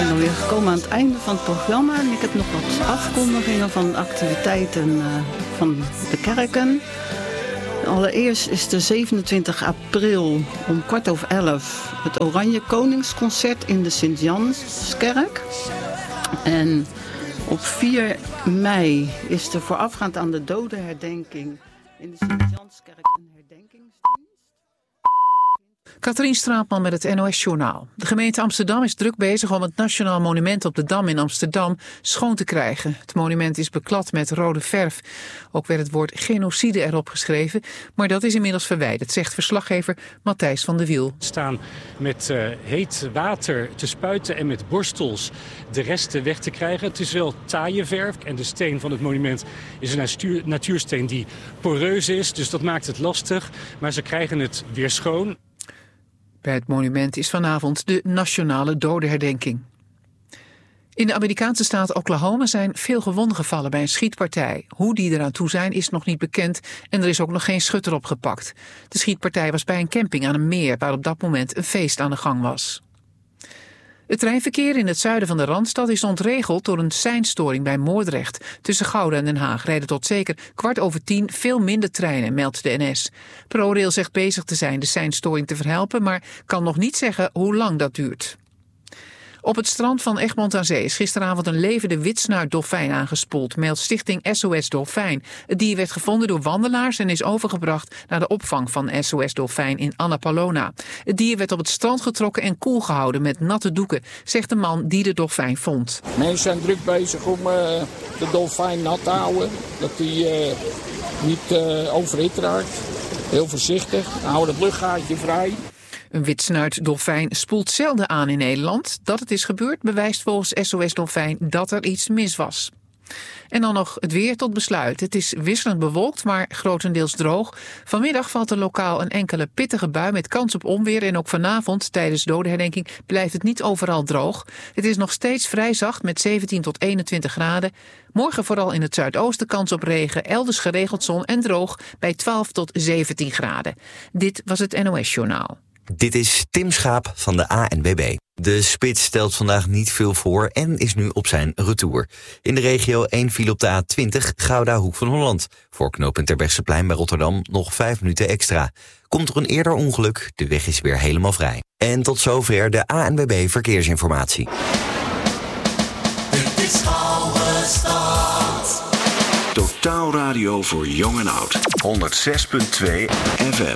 zijn alweer gekomen aan het einde van het programma. En ik heb nog wat afkondigingen van activiteiten van de kerken. Allereerst is de 27 april om 11:15 het Oranje Koningsconcert in de Sint-Janskerk. En op 4 mei is er voorafgaand aan de dodenherdenking in de Sint-Janskerk een herdenkingsdienst. Katrien Straatman met het NOS-journaal. De gemeente Amsterdam is druk bezig om het Nationaal Monument op de Dam in Amsterdam schoon te krijgen. Het monument is beklad met rode verf. Ook werd het woord genocide erop geschreven, maar dat is inmiddels verwijderd, zegt verslaggever Matthijs van de Wiel. We staan met heet water te spuiten en met borstels de resten weg te krijgen. Het is wel taaie verf en de steen van het monument is een natuursteen die poreus is, dus dat maakt het lastig. Maar ze krijgen het weer schoon. Bij het monument is vanavond de nationale dodenherdenking. In de Amerikaanse staat Oklahoma zijn veel gewonden gevallen bij een schietpartij. Hoe die eraan toe zijn is nog niet bekend en er is ook nog geen schutter opgepakt. De schietpartij was bij een camping aan een meer waar op dat moment een feest aan de gang was. Het treinverkeer in het zuiden van de Randstad is ontregeld door een seinstoring bij Moordrecht. Tussen Gouda en Den Haag rijden tot zeker 10:15 veel minder treinen, meldt de NS. ProRail zegt bezig te zijn de seinstoring te verhelpen, maar kan nog niet zeggen hoe lang dat duurt. Op het strand van Egmond aan Zee is gisteravond een levende witsnuitdolfijn aangespoeld, meldt stichting SOS Dolfijn. Het dier werd gevonden door wandelaars en is overgebracht naar de opvang van SOS Dolfijn in Annapolona. Het dier werd op het strand getrokken en koel gehouden met natte doeken, zegt de man die de dolfijn vond. Mensen zijn druk bezig om de dolfijn nat te houden, dat hij niet overhit raakt. Heel voorzichtig, houden het luchtgaatje vrij. Een witsnuitdolfijn spoelt zelden aan in Nederland. Dat het is gebeurd bewijst volgens SOS Dolfijn dat er iets mis was. En dan nog het weer tot besluit. Het is wisselend bewolkt, maar grotendeels droog. Vanmiddag valt er lokaal een enkele pittige bui met kans op onweer. En ook vanavond, tijdens dodenherdenking, blijft het niet overal droog. Het is nog steeds vrij zacht met 17 tot 21 graden. Morgen vooral in het zuidoosten kans op regen, elders geregeld zon en droog bij 12 tot 17 graden. Dit was het NOS-journaal. Dit is Tim Schaap van de ANWB. De spits stelt vandaag niet veel voor en is nu op zijn retour. In de regio 1 file op de A20 Gouda Hoek van Holland. Voor knooppunt Terbrechtseplein bij Rotterdam nog 5 minuten extra. Komt er een eerder ongeluk, de weg is weer helemaal vrij. En tot zover de ANWB Verkeersinformatie. Dit is Oude Stad. Totaal radio voor jong en oud. 106.2 FM.